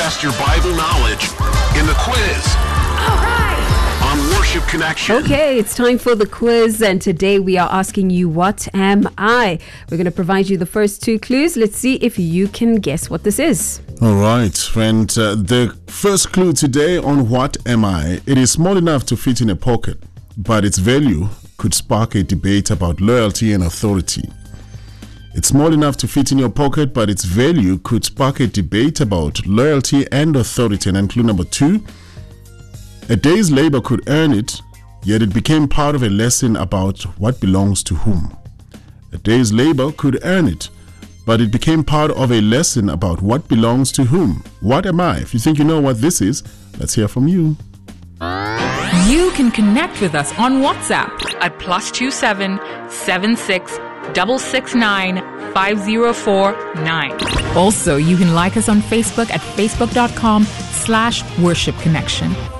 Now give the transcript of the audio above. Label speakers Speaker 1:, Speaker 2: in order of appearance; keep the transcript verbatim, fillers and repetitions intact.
Speaker 1: test your Bible knowledge in the quiz.
Speaker 2: All right.
Speaker 1: On Worship Connection.
Speaker 2: Okay, it's time for the quiz, and today we are asking you, what am I? We're going to provide you the first two clues. Let's see if you can guess what this is.
Speaker 3: All right, friend. Uh, the first clue today on what am I? It is small enough to fit in a pocket, but its value could spark a debate about loyalty and authority. It's small enough to fit in your pocket, but its value could spark a debate about loyalty and authority. And clue number two, a day's labor could earn it, yet it became part of a lesson about what belongs to whom. A day's labor could earn it, but it became part of a lesson about what belongs to whom. What am I? If you think you know what this is, let's hear from you.
Speaker 4: You can connect with us on WhatsApp at plus two seven seven six six six nine five zero four nine. Also, you can like us on Facebook at facebook dot com slash worship connection.